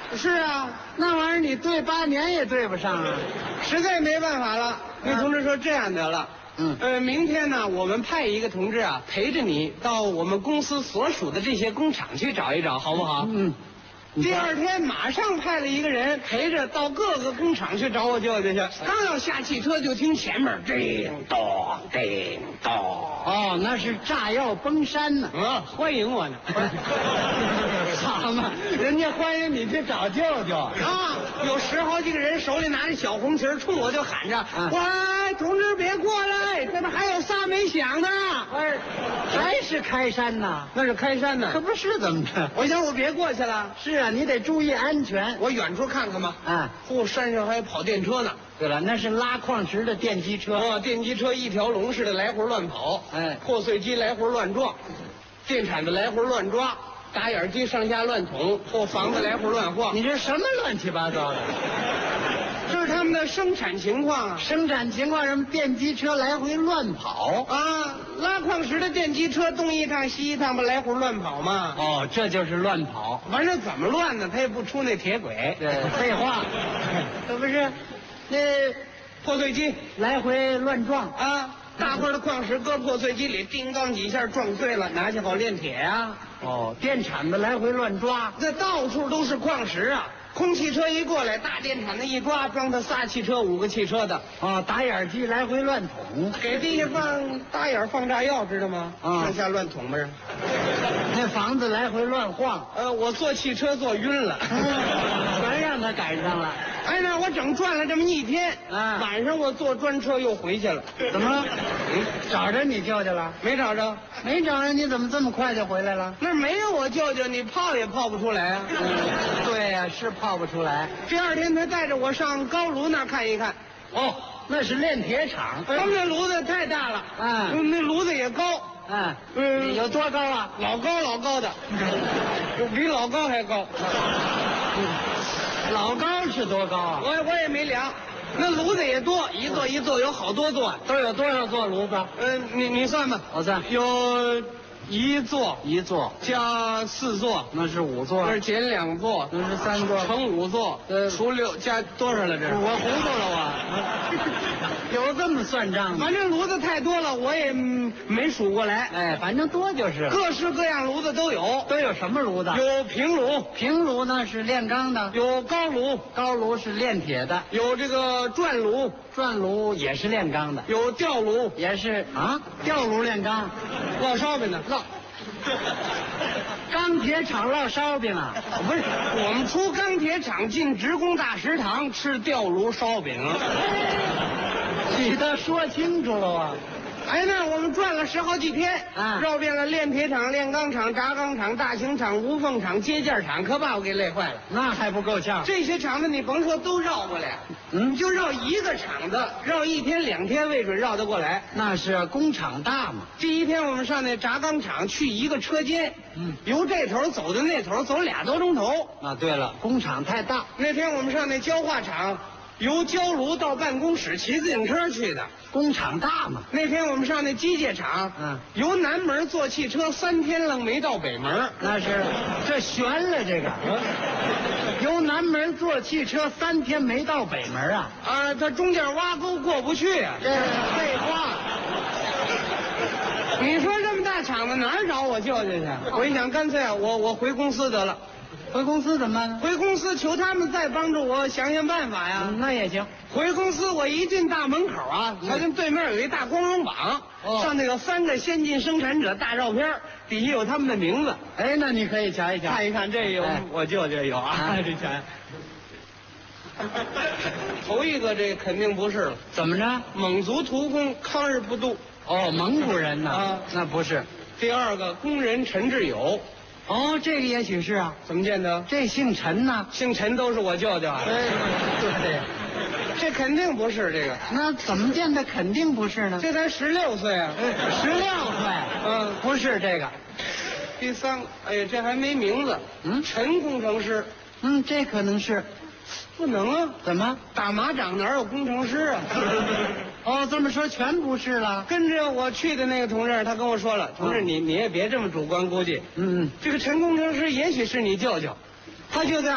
是啊， 那玩意儿你对8年也对不上啊。 实在没办法了。那同志说这样得了，明天呢，我们派一个同志啊，陪着你到我们公司所属的这些工厂去找一找，好不好？第二天马上派了一个人陪着到各个工厂去找我舅舅去。刚要下汽车，就听前面叮咚叮咚。 哦，那是炸药崩山呢。 欢迎我呢。 好嘛，人家欢迎你去找舅舅啊！有10好几个人手里拿着小红旗，冲我就喊着：“喂，同志别过来，这边还有仨没响呢。” 还是开山呐？ 那是开山呢， 可不是怎么着？ 我想我别过去了。 是啊，你得注意安全。 我远处看看吧。山上还跑电车呢。 对了，那是拉矿石的电机车。 电机车一条龙似的来回乱跑，破碎机来回乱撞，电铲子来回乱抓，打眼机上下乱捅，或房子来回乱晃。 你这什么乱七八糟的？ 这是他们的生产情况啊！ 生产情况，什么电机车来回乱跑啊？拉矿石的电机车东一趟西一趟，不来回乱跑吗？ 哦，这就是乱跑。 完了怎么乱呢？他也不出那铁轨。 对，废话，这不是那破碎机来回乱撞啊！大块的矿石搁破碎机里，叮当几下撞碎了，拿去好炼铁啊！ 哦，电铲子来回乱抓， 这到处都是矿石啊！空汽车一过来，大电铲子一抓，装他仨汽车、5个汽车的。 打眼机来回乱捅， 给地下放大眼放炸药，知道吗？上下乱捅吧。 那房子来回乱晃。 我坐汽车坐晕了， 全让他赶上了。 哎，那我整转了这么一天，晚上我坐专车又回去了。 怎么了？找着你舅舅了？ 没找着。 没找着，你怎么这么快就回来了？ 那没有我舅舅，你泡也泡不出来啊。 对呀，是泡不出来。 第二天他带着我上高炉那儿看一看。 那是炼铁厂。 他们那炉子太大了，那炉子也高。 有多高啊？ 老高的，比老高还高。 老高是多高啊？ 我也没量。那炉子也多，一座有好多座。 都有多少座炉子？ 你算吧。 我算。 有1座加4座， 那是5座。 那是减2座， 那是3座， 乘5座，除6加多少了？这是我糊涂了我。有这么算账吗？ 反正炉子太多了，我也没数过来。 反正多就是了。 各式各样炉子都有。 都有什么炉子？ 有平炉， 平炉呢是炼钢的； 有高炉， 高炉是炼铁的； 有这个转炉， 转炉也是炼钢的； 有吊炉， 也是吊炉炼钢， 烙烧饼的烙。 钢铁厂烙烧饼啊？ 不是，我们出钢铁厂进职工大食堂吃吊炉烧饼。 你倒说清楚了啊！ 那我们转了10好几天，绕遍了炼铁厂、炼钢厂、轧钢厂、大型厂、无缝厂、接件厂，可把我给累坏了。 那还不够呛？ 这些厂子你甭说都绕过来，就绕一个厂子，绕1天2天未准绕得过来。 那是工厂大嘛。 第一天我们上那轧钢厂去一个车间，由这头走到那头，走2多钟头。 对了，工厂太大。 那天我们上那焦化厂，由焦炉到办公室骑自行车去的。 工厂大嘛。 那天我们上那机械厂，由南门坐汽车3天愣没到北门。 那是，这悬了这个。由南门坐汽车3天没到北门啊？ 他中间挖沟过不去啊。 这废话。 你说这么大厂子哪儿找我舅舅去？我一想，干脆我回公司得了。 回公司怎么办呢？ 回公司求他们再帮助我想想办法呀。 那也行。 回公司我一进大门口瞧见对面有一大光荣榜，上那个3个先进生产者大照片，底下有他们的名字。 那你可以瞧一瞧， 看一看，这有我舅舅有这瞧。头一个这肯定不是了。 怎么着？ 蒙族屠工康日不度。 蒙古人呢？那不是。 第二个工人陈志友。 这个也许是啊。 怎么见得？ 这姓陈呢？ 姓陈都是我舅舅啊。 对， 这肯定不是这个。 那怎么见得肯定不是呢？ 这才16岁啊 ，16岁，不是这个。 第三，哎呀，这还没名字，陈工程师， 这可能是， 不能啊， 怎么？ 打马掌哪有工程师啊？ 哦，这么说全不是了。 跟着我去的那个同志，他跟我说了，同志你也别这么主观估计，这个陈工程师也许是你舅舅，他就在